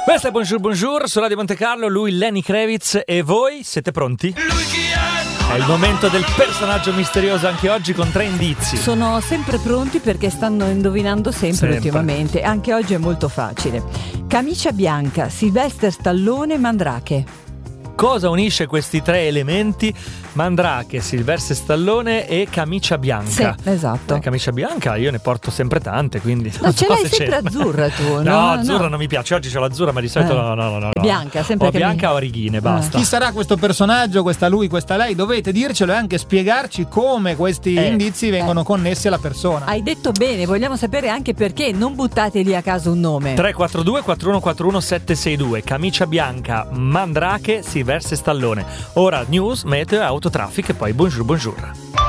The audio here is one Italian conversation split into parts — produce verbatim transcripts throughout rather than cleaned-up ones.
Questa è Bonjour Bonjour su Radio Monte Carlo, lui Lenny Kravitz e voi siete pronti? Lui chi è? È il momento del personaggio misterioso anche oggi con tre indizi. Sono sempre pronti perché stanno indovinando sempre, sempre. ultimamente, anche oggi è molto facile. Camicia bianca, Sylvester Stallone, Mandrake. Cosa unisce questi tre elementi? Mandrake, Sylvester Stallone e camicia bianca. Sì, esatto. Eh, camicia bianca io ne porto sempre tante, quindi no, ce l'hai sempre c'è. azzurra tu, no? No, azzurra no. non mi piace. Oggi c'ho l'azzurra, ma di solito eh. no, no, no, no. Bianca, sempre o che bianca mi... o righine, basta. Eh. Chi sarà questo personaggio, questa lui, questa lei? Dovete dircelo e anche spiegarci come questi eh. indizi vengono eh. connessi alla persona. Hai detto bene, vogliamo sapere anche perché, non buttate lì a caso un nome. tre quattro due quattro uno quattro uno sette sei due, camicia bianca, Mandrake, Sylvester Stallone. Ora news, meteo, autotraffic e poi Bonjour Bonjour.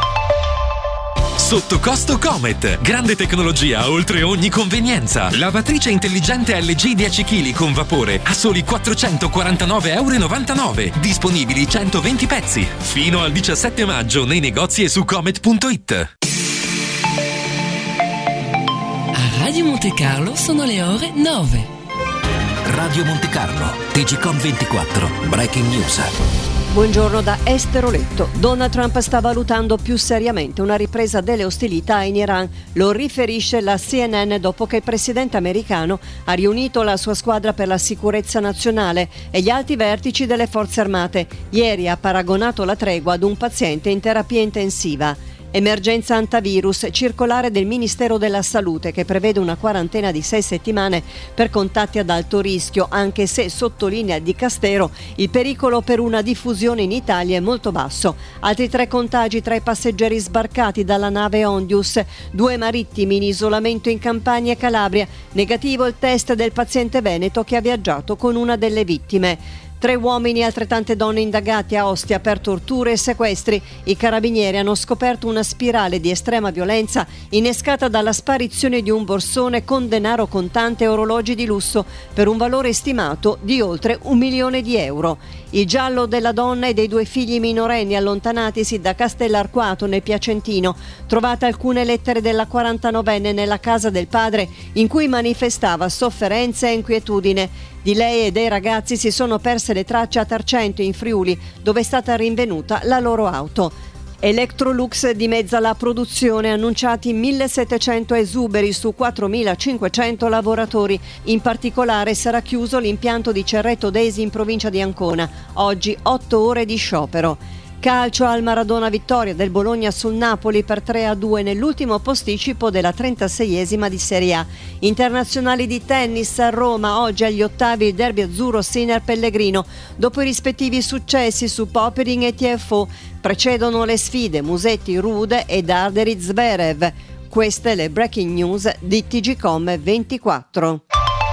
Sotto costo Comet, grande tecnologia oltre ogni convenienza. Lavatrice intelligente L G dieci chilogrammi con vapore a soli quattrocentoquarantanove virgola novantanove euro. Disponibili centoventi pezzi. Fino al diciassette maggio nei negozi e su comet punto it. A Radio Monte Carlo sono le ore nove. Radio Monte Carlo, T G Com ventiquattro, Breaking News. Buongiorno da Esther Oletto. Donald Trump sta valutando più seriamente una ripresa delle ostilità in Iran. Lo riferisce la C N N dopo che il presidente americano ha riunito la sua squadra per la sicurezza nazionale e gli alti vertici delle forze armate. Ieri ha paragonato la tregua ad un paziente in terapia intensiva. Emergenza antivirus, circolare del Ministero della Salute che prevede una quarantena di sei settimane per contatti ad alto rischio, anche se sottolinea il Dicastero il pericolo per una diffusione in Italia è molto basso. Altri tre contagi tra i passeggeri sbarcati dalla nave Ondius, due marittimi in isolamento in Campania e Calabria, negativo il test del paziente veneto che ha viaggiato con una delle vittime. Tre uomini e altrettante donne indagati a Ostia per torture e sequestri. I carabinieri hanno scoperto una spirale di estrema violenza innescata dalla sparizione di un borsone con denaro contante e orologi di lusso per un valore stimato di oltre un milione di euro. Il giallo della donna e dei due figli minorenni allontanatisi da Castellarquato nel Piacentino. Trovate alcune lettere della quarantanovenne nella casa del padre in cui manifestava sofferenza e inquietudine. Di lei e dei ragazzi si sono perse le tracce a Tarcento in Friuli, dove è stata rinvenuta la loro auto. Electrolux dimezza la produzione, annunciati millesettecento esuberi su quattromilacinquecento lavoratori. In particolare sarà chiuso l'impianto di Cerreto Desi in provincia di Ancona. Oggi otto ore di sciopero. Calcio al Maradona, vittoria del Bologna sul Napoli per tre a due nell'ultimo posticipo della trentaseiesima di Serie A. Internazionali di tennis a Roma, oggi agli ottavi il derby azzurro Sinner Pellegrino. Dopo i rispettivi successi su Popyrin e T F O, precedono le sfide Musetti Rude e Darderi Zverev. Queste le breaking news di T G Com ventiquattro.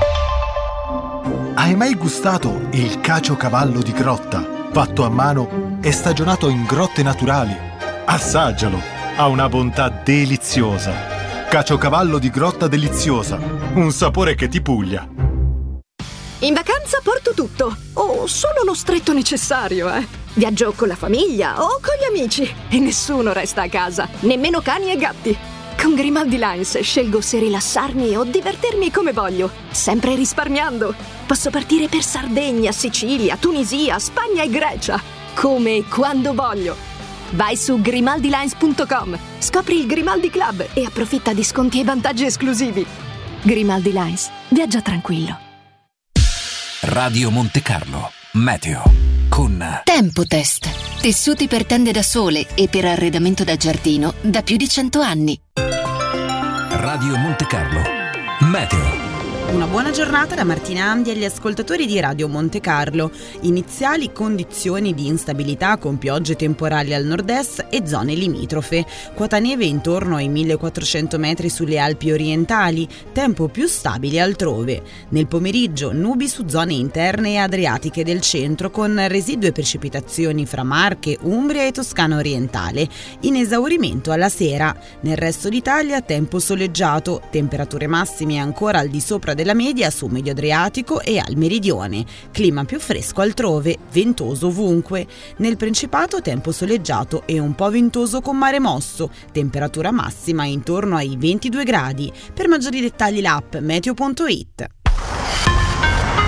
Hai mai gustato il caciocavallo di grotta? Fatto a mano e stagionato in grotte naturali. Assaggialo, ha una bontà deliziosa. Caciocavallo di grotta deliziosa, un sapore che ti puglia. In vacanza porto tutto, o solo lo stretto necessario, eh. Viaggio con la famiglia o con gli amici e nessuno resta a casa, nemmeno cani e gatti. Con Grimaldi Lines scelgo se rilassarmi o divertirmi come voglio, sempre risparmiando. Posso partire per Sardegna, Sicilia, Tunisia, Spagna e Grecia, come e quando voglio. Vai su grimaldi lines punto com, scopri il Grimaldi Club e approfitta di sconti e vantaggi esclusivi. Grimaldi Lines, viaggia tranquillo. Radio Monte Carlo, meteo con Tempotest, tessuti per tende da sole e per arredamento da giardino da più di cento anni. Radio Monte Carlo, meteo. Una buona giornata da Martina Andi agli ascoltatori di Radio Monte Carlo. Iniziali condizioni di instabilità con piogge temporali al nord-est e zone limitrofe. Quota neve intorno ai millequattrocento metri sulle Alpi orientali, tempo più stabile altrove. Nel pomeriggio nubi su zone interne e adriatiche del centro con residue precipitazioni fra Marche, Umbria e Toscana orientale. In esaurimento alla sera. Nel resto d'Italia tempo soleggiato, temperature massime ancora al di sopra della media su medio Adriatico e al meridione, clima più fresco altrove, ventoso ovunque. Nel Principato tempo soleggiato e un po' ventoso con mare mosso, temperatura massima intorno ai ventidue gradi. Per maggiori dettagli l'app meteo punto it.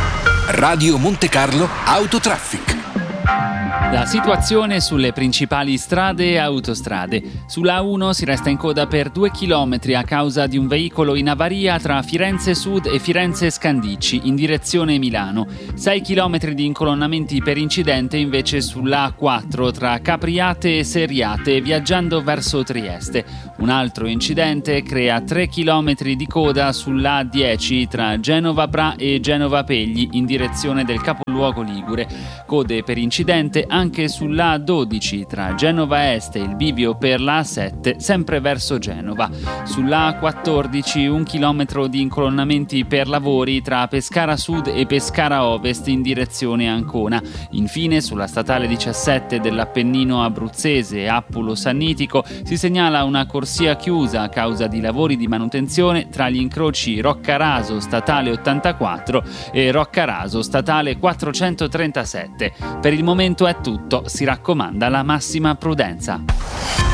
Radio Monte Carlo Autotraffic. La situazione sulle principali strade e autostrade. Sulla A uno si resta in coda per due chilometri a causa di un veicolo in avaria tra Firenze Sud e Firenze Scandicci in direzione Milano. sei chilometri di incolonnamenti per incidente invece sulla A quattro tra Capriate e Seriate viaggiando verso Trieste. Un altro incidente crea tre chilometri di coda sulla A dieci tra Genova Bra e Genova Pegli in direzione del capoluogo ligure. Code per incidente anche sulla A dodici tra Genova Est e il bivio per la A sette sempre verso Genova. Sulla A quattordici un chilometro di incolonnamenti per lavori tra Pescara Sud e Pescara Ovest in direzione Ancona. Infine sulla statale diciassette dell'Appennino abruzzese Appulo Sannitico si segnala una corsia chiusa a causa di lavori di manutenzione tra gli incroci Roccaraso statale ottantaquattro e Roccaraso statale quattrocentotrentasette. Per il momento è tutto, si raccomanda la massima prudenza.